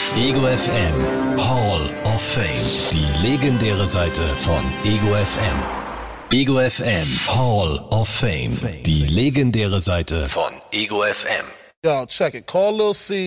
Ego FM Hall of Fame. Die legendäre Seite von Ego FM. Ego FM Hall of Fame. Die legendäre Seite von Ego FM. Yo, check it. Call Lil C